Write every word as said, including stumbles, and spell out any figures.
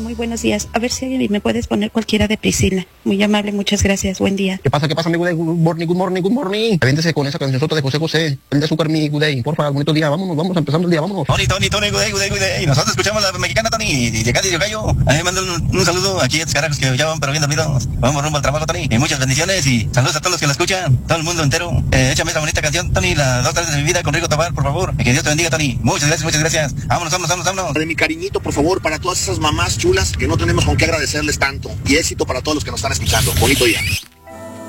muy buenos días. A ver si me puedes poner cualquiera de Priscila. Muy amable, muchas gracias. Buen día. ¿Qué pasa? ¿Qué pasa, mi good day? Good morning, good morning, good morning. Aviéntese con esa canción de José José. El de azúcar, mi good day. Porfa, bonito día. Vámonos, vamos empezando el día, vámonos. Tony, Tony, Tony, good day, good day, good day. Nosotros escuchamos la mexicana, Tony, y de Cádiz, de Gallo. A mí me mandan un, un saludo aquí a estos carajos que ya van pero bien dormidos. Vamos rumbo al trabajo, Tony. Y muchas bendiciones y saludos a todos los que la escuchan. Todo el mundo entero. Eh, échame esa bonita canción, Tony, la dos tardes de mi vida con Rigo Tobar, por favor. Que Dios te bendiga, Tony. Muchas gracias, muchas gracias. Vámonos, vámonos, vámonos, vámonos. De mi cariñito, por favor, para todas esas mamás chulas que no tenemos con qué agradecerles tanto. Y éxito para todos los que nos están escuchando. Bonito día.